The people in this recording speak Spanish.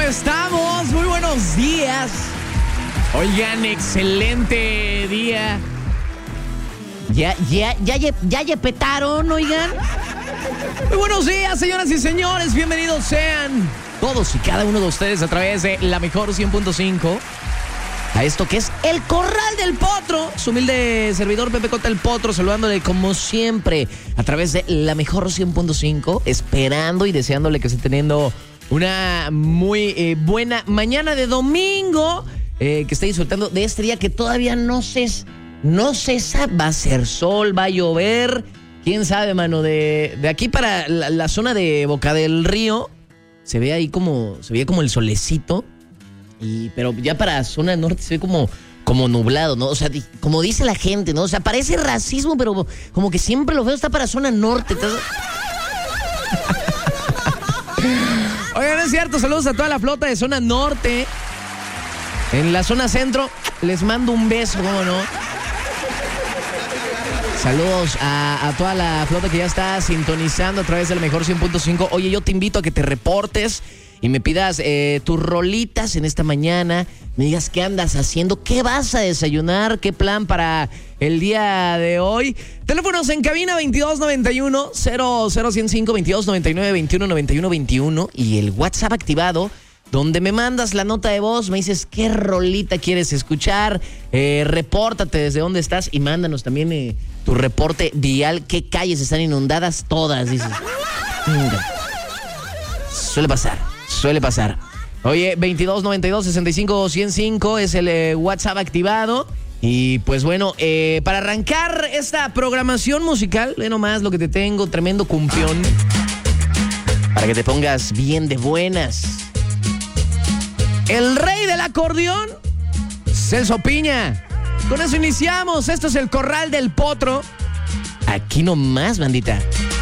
estamos? Muy buenos días. Oigan, excelente día. ¿Ya yepetaron, oigan? Muy buenos días, señoras y señores. Bienvenidos sean todos y cada uno de ustedes a través de La Mejor 100.5 a esto que es El Corral del Potro. Su humilde servidor Pepe Cota el Potro, saludándole como siempre a través de La Mejor 100.5, esperando y deseándole que esté teniendo una muy buena mañana de domingo, que esté disfrutando de este día que todavía no cesa. Va a ser sol, va a llover, quién sabe, mano. De aquí para la zona de Boca del Río se veía como el solecito, pero ya para zona norte se ve como nublado, ¿no? O sea, como dice la gente, ¿no? O sea, parece racismo, pero como que siempre lo veo está para zona norte. Oigan, es cierto, saludos a toda la flota de zona norte. En la zona centro les mando un beso, ¿cómo no? Saludos a toda la flota que ya está sintonizando a través del Mejor 100.5. Oye, yo te invito a que te reportes y me pidas tus rolitas en esta mañana. Me digas qué andas haciendo, qué vas a desayunar, qué plan para el día de hoy. Teléfonos en cabina 2291-0015, 2299-219121 y el WhatsApp activado, donde me mandas la nota de voz, me dices qué rolita quieres escuchar, repórtate desde dónde estás y mándanos también tu reporte vial, qué calles están inundadas, todas, dices. Suele pasar. Oye, 2292-65-105 es el WhatsApp activado. Y pues bueno, para arrancar esta programación musical, ve nomás lo que te tengo, tremendo cumbión, para que te pongas bien de buenas. El rey del acordeón, Celso Piña. Con eso iniciamos. Esto es El Corral del Potro. Aquí nomás, bandita.